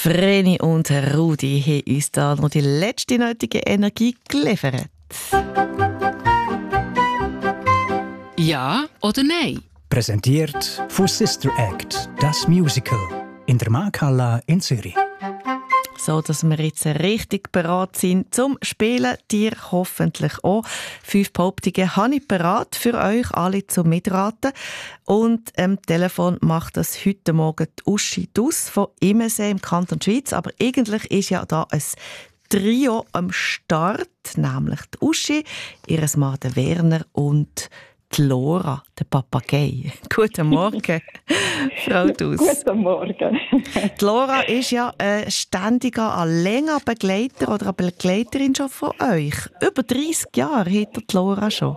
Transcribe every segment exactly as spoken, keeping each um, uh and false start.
Vreni und Rudi haben uns da noch die letzte nötige Energie geliefert. Ja oder nein? Präsentiert von Sister Act, das Musical, in der Markthalle in Zürich. So, dass wir jetzt richtig bereit sind zum Spielen. Dir hoffentlich auch. Fünf Behauptungen habe ich bereit für euch alle zum Mitraten. Und am Telefon macht das heute Morgen die Uschi Dus von Immensee im Kanton Schweiz. Aber eigentlich ist ja da ein Trio am Start, nämlich die Uschi, ihr Mann der Werner und die Lora, der Papagei. Guten Morgen, Frau Dus. Guten Morgen. Die Lora ist ja ein ständiger, ein länger Begleiter oder eine Begleiterin schon von euch. Über dreissig Jahre hat die Lora schon.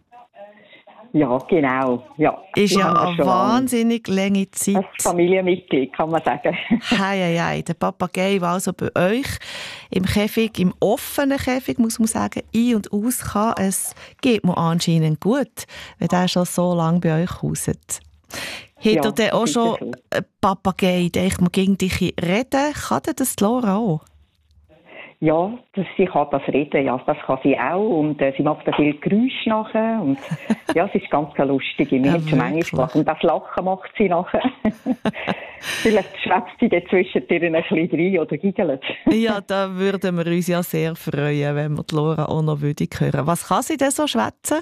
Ja, genau. Ja, ist ja eine schon wahnsinnig lange Zeit. Ein Familienmitglied, kann man sagen. Hei, hei, hei. Der Papagei war also bei euch im Käfig, im offenen Käfig, muss man sagen, ein- und aus kann. Es geht mir anscheinend gut, wenn der schon so lange bei euch hauset. Hat Ja, er denn auch sicher schon so. einen Papagei, der ich mal gegen dich reden? Kann denn das Lora auch? Ja, das, sie kann das reden, ja, das kann sie auch. Und äh, sie macht da viel Geräusch nachher. Und ja, es ist ganz lustig. Mir Ja, hat schon manchmal wirklich. gelacht. Und das Lachen macht sie nachher. Vielleicht schwätzt sie dazwischen ein bisschen rein oder giggelt. Ja, da würden wir uns ja sehr freuen, wenn wir die Lora auch noch hören würden. Was kann sie denn so schwätzen?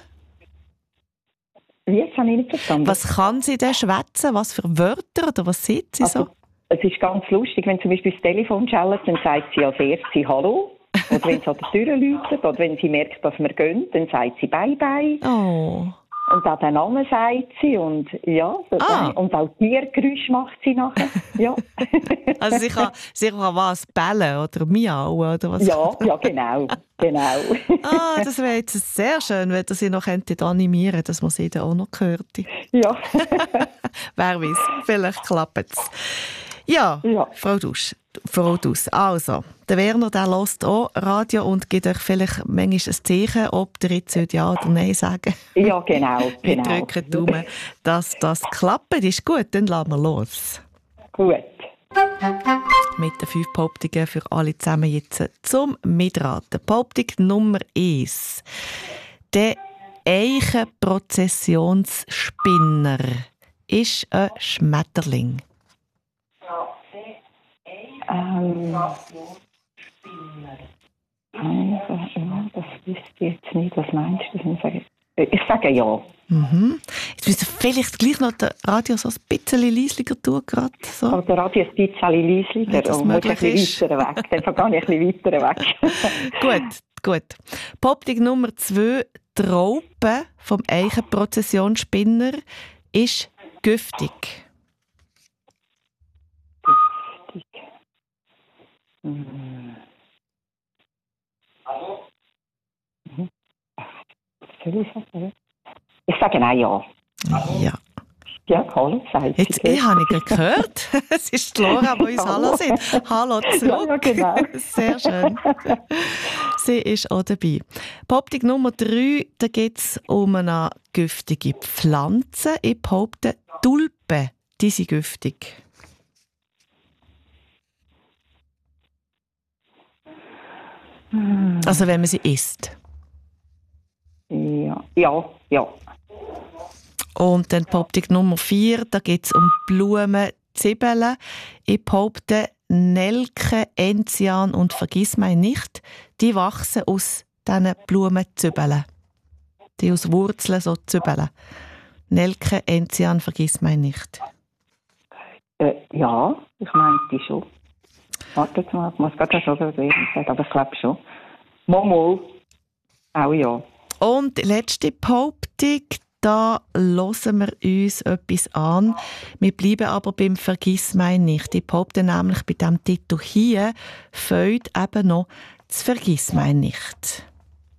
Wie, jetzt habe ich nicht verstanden. Was kann sie denn schwätzen? Was für Wörter oder was sieht sie so? Also, es ist ganz lustig, wenn zum Beispiel das Telefon schellt, dann sagt sie als erstes Hallo. Oder wenn sie an der Tür läutet, oder wenn sie merkt, dass wir gehen, dann sagt sie Bye Bye. Oh. Und auch den Namen sagt sie. Und ja, so Ah. und auch Tiergeräusche macht sie nachher. Ja, Also sie kann, sie kann was bellen oder miauen oder was? ja, ja, genau. genau. Ah, das wäre jetzt sehr schön, wenn ihr sie noch könntet animieren, dass man sie dann auch noch hört. ja. Wer weiß, vielleicht klappt es. Ja, Ja. Frau Dus, Frau Dus. Also, der Werner, der hört auch Radio und gibt euch vielleicht manchmal ein Zeichen, ob ihr jetzt heute Ja oder Nein sagen. ja, genau. Wir genau. drücken die Daumen, dass das klappt. Ist gut, dann lassen wir los. Gut. Mit den fünf Behauptungen für alle zusammen jetzt zum Mitraten. Behauptung Nummer eins. Der Eichenprozessionsspinner ist ein Schmetterling. Ähm, also, ja, das wüsste ich jetzt nicht. Was meinst du? Ich sage, ich sage ja. Mhm. Jetzt müsst ihr vielleicht gleich noch den Radio so ein bisschen leislicher tun, gerade so. Aber der Radio ist ein bisschen Wenn leislicher das und muss ein möglich bisschen weiter weg. Dann gehe ich ein bisschen weiter weg. Gut, gut. Behauptung Nummer zwei. Die Raupe vom Eichenprozessionsspinner ist giftig. Hm. Mhm. Soll ich sagen? Ich sage nein, ja. Ja. Ja, hallo, sagt Jetzt, sie. ich habe nicht gehört. Es ist die Laura, die uns Hallo. Hallo sagt. Hallo zurück. Ja, ja, genau. Sehr schön. Sie ist auch dabei. Behauptung Nummer drei, da geht es um eine giftige Pflanze. Ich behaupte, Tulpen, die sind giftig. Hm. Also wenn man sie isst. Ja, ja, ja. Und dann Behauptung Nummer vier, da geht es um Blumen, Zwiebeln. Ich behaupte, Nelke, Enzian und Vergissmeinnicht, die wachsen aus diesen Blumenzwiebeln. Die aus Wurzeln so Zwiebeln. Nelke, Enzian, Vergissmeinnicht. Äh, ja, ich meinte schon. Warte jetzt mal, ich muss gerade schon sagen, aber ich glaube schon. Momo, auch ja. Und die letzte Behauptung, da hören wir uns etwas an. Wir bleiben aber beim Vergissmeinnicht. Ich behaupte nämlich, bei diesem Titel hier fehlt eben noch das Vergissmeinnicht.